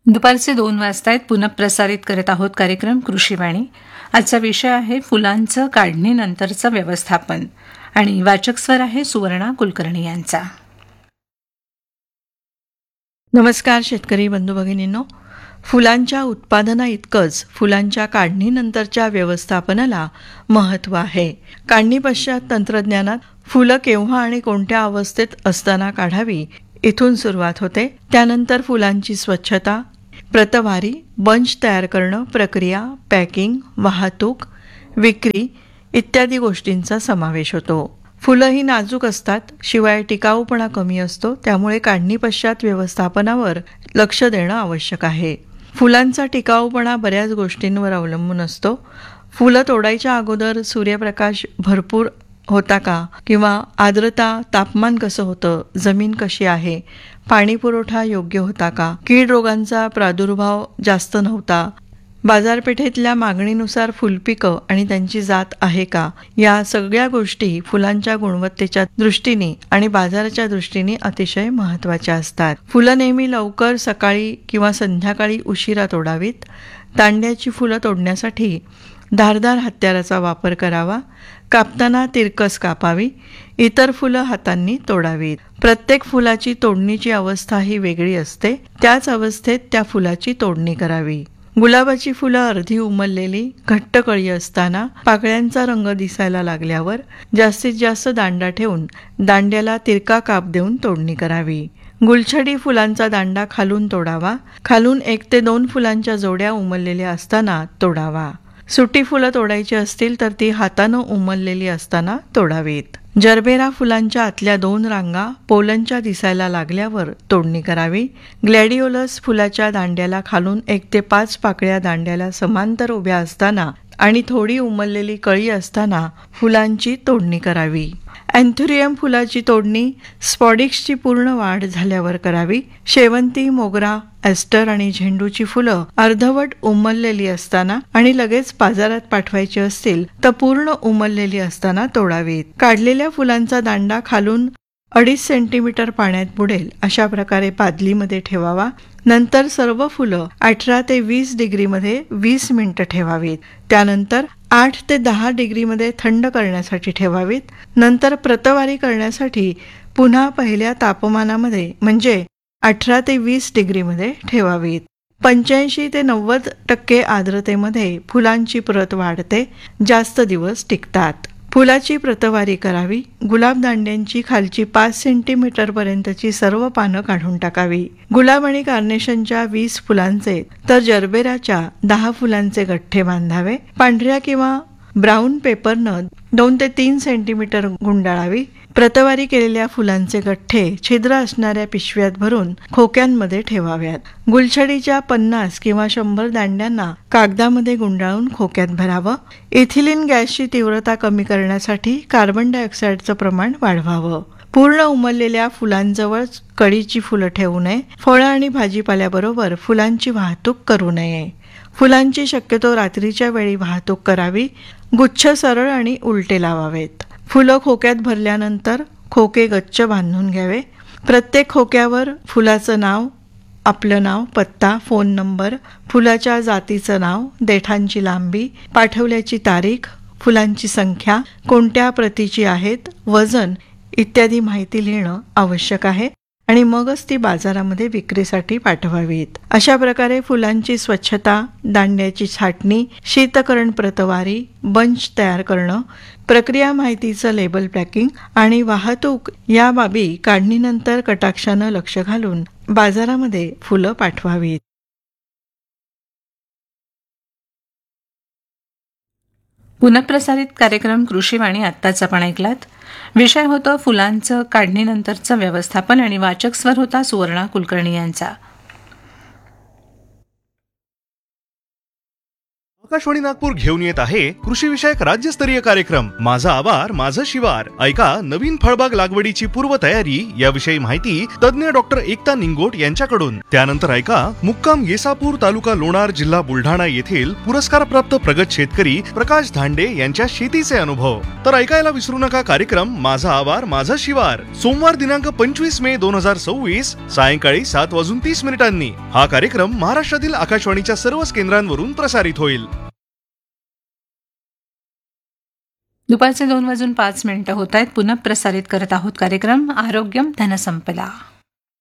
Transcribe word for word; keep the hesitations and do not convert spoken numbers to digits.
दुपारचे दोन वाजतायत. पुनःप्रसारित करत आहोत कार्यक्रम कृषीवाणी. आजचा विषय आहे फुलांचं काढणीनंतरचं व्यवस्थापन आणि वाचक स्वर आहे सुवर्णा कुलकर्णी यांचा. नमस्कार शेतकरी बंधू भगिनींनो. फुलांच्या उत्पादना इतकंच फुलांच्या काढणीनंतरच्या व्यवस्थापनाला महत्त्व आहे. काढणी पश्चात तंत्रज्ञानात फुलं केव्हा आणि कोणत्या अवस्थेत असताना काढावी इथून सुरुवात होते. त्यानंतर फुलांची स्वच्छता, प्रतवारी, बंच तयार करणं, प्रक्रिया, पॅकिंग, वाहतूक, विक्री इत्यादी गोष्टींचा समावेश होतो. फुलं ही नाजूक असतात, शिवाय टिकाऊपणा कमी असतो. त्यामुळे काढणी पश्चात व्यवस्थापनावर लक्ष देणं आवश्यक आहे. फुलांचा टिकाऊपणा बऱ्याच गोष्टींवर अवलंबून असतो. फुलं तोडायच्या अगोदर सूर्यप्रकाश भरपूर होता का, किंवा आर्द्रता, तापमान कसं होतं, जमीन कशी आहे, पाणी पुरवठा योग्य होता का, कीड रोगांचा प्रादुर्भाव जास्त नव्हता, बाजारपेठेतल्या मागणीनुसार फुलपिकं आणि त्यांची जात आहे का, या सगळ्या गोष्टी फुलांच्या गुणवत्तेच्या दृष्टीने आणि बाजाराच्या दृष्टीने अतिशय महत्त्वाच्या असतात. फुलं नेहमी लवकर सकाळी किंवा संध्याकाळी उशिरा तोडावीत. दांड्याची फुलं तोडण्यासाठी धारदार हत्याराचा वापर करावा. कापताना तिरकस कापावी. इतर फुलं हातांनी तोडावीत. प्रत्येक फुलाची तोडणीची अवस्था ही वेगळी असते. त्याच अवस्थेत त्या फुलाची तोडणी करावी. गुलाबाची फुलं अर्धी उमललेली घट्ट कळी असताना पाकळ्यांचा रंग दिसायला लागल्यावर जास्तीत जास्त दांडा ठेवून दांड्याला तिरका काप देऊन तोडणी करावी. गुलछडी फुलांचा दांडा खालून तोडावा. खालून एक ते दोन फुलांच्या जोड्या उमललेल्या असताना तोडावा. सुटी फुलं तोडायची असतील तर ती हातानं उमललेली असताना तोडावीत. जरबेरा फुलांच्या आतल्या दोन रांगा पोलंच्या दिसायला लागल्यावर तोडणी करावी. ग्लॅडिओलस फुलाच्या दांड्याला खालून एक ते पाच पाकळ्या दांड्याला समांतर उभ्या असताना आणि थोडी उमललेली कळी असताना फुलांची तोडणी करावी. अँथुरियम फुलाची तोडणी स्पॉडिक्सची पूर्ण वाढ झाल्यावर करावी. शेवंती, मोगरा, ॲस्टर आणि झेंडूची फुलं अर्धवट उमललेली असताना आणि लगेच बाजारात पाठवायची असतील तर पूर्ण उमललेली असताना तोडावीत. काढलेल्या फुलांचा दांडा खालून अडीच सेंटीमीटर पाण्यात बुडेल अशा प्रकारे पादलीमध्ये ठेवावा. नंतर सर्व फुलं अठरा ते वीस डिग्रीमध्ये वीस मिनिटं ठेवावीत. त्यानंतर आठ ते दहा डिग्रीमध्ये थंड करण्यासाठी ठेवावीत. नंतर प्रतवारी करण्यासाठी पुन्हा पहिल्या तापमानामध्ये म्हणजे अठरा ते वीस डिग्रीमध्ये ठेवावीत. पंच्याऐंशी ते नव्वद टक्के आर्द्रतेमध्ये फुलांची प्रत वाढते, जास्त दिवस टिकतात. फुलाची प्रतवारी करावी. गुलाब दांड्यांची खालची पाच सेंटीमीटर पर्यंतची सर्व पानं काढून टाकावी. गुलाब आणि कार्नेशनच्या वीस फुलांचे तर जरबेराच्या दहा फुलांचे गठ्ठे बांधावे. पांढऱ्या किंवा ब्राऊन पेपरनं दोन ते तीन सेंटीमीटर गुंडाळावी. प्रतवारी केलेल्या फुलांचे गठ्ठे छिद्र असणाऱ्या पिशव्यात भरून खोक्यांमध्ये ठेवाव्यात. गुलछडीच्या पन्नास किंवा शंभर दांड्यांना कागदामध्ये गुंडाळून खोक्यात भरावं. इथिलीन गॅसची तीव्रता कमी करण्यासाठी कार्बन डायऑक्साईडचं प्रमाण वाढवावं. पूर्ण उमललेल्या फुलांजवळ कळीची फुलं ठेवू नये. फळं आणि भाजीपाल्याबरोबर फुलांची वाहतूक करू नये. फुलांची शक्यतो रात्रीच्या वेळी वाहतूक करावी. गुच्छ सरळ आणि उलटे लावावेत. फुलं खोक्यात भरल्यानंतर खोके गच्च बांधून घ्यावे. प्रत्येक खोक्यावर फुलाचं नाव, आपलं नाव, पत्ता, फोन नंबर, फुलाच्या जातीचं नाव, देठांची लांबी, पाठवल्याची तारीख, फुलांची संख्या, कोणत्या प्रतीची आहेत, वजन इत्यादी माहिती लिहिणं आवश्यक आहे आणि मगच ती बाजारामध्ये विक्रीसाठी पाठवावीत. अशा प्रकारे फुलांची स्वच्छता, दांड्याची छाटणी, शीतकरण प्रतवारी, बंच तयार करणं, प्रक्रिया माहितीचं लेबल पॅकिंग आणि वाहतूक या बाबी काढणीनंतर कटाक्षानं लक्ष घालून बाजारामध्ये फुलं पाठवावीत. पुनःप्रसारित कार्यक्रम कृषीवाणी आत्ताच आपण ऐकलात. विषय होतं फुलांचं काढणीनंतरचं व्यवस्थापन आणि वाचक स्वर होता सुवर्णा कुलकर्णी यांचा. आकाशवाणी नागपूर घेऊन येत आहे कृषी विषयक राज्यस्तरीय कार्यक्रम माझा आवार माझं शिवार. ऐका नवीन फळबाग लागवडीची पूर्वतयारी याविषयी माहिती तज्ञ डॉक्टर एकता निंगोट यांच्याकडून. त्यानंतर ऐका मुक्काम येसापूर तालुका लोणार जिल्हा बुलढाणा येथील पुरस्कारप्राप्त प्रगत शेतकरी प्रकाश धांडे यांच्या शेतीचे अनुभव. तर ऐकायला विसरू नका कार्यक्रम माझा आवार माझं शिवार, सोमवार दिनांक पंचवीस मे दोन हजार सव्वीस सायंकाळी सात वाजून तीस मिनिटांनी. हा कार्यक्रम महाराष्ट्रातील आकाशवाणीच्या सर्वच केंद्रांवरून प्रसारित होईल. दुपारचे दोन वाजून पाच मिनिटं होत आहेत. पुनः प्रसारित करत आहोत कार्यक्रम आरोग्यम धनसंपदा.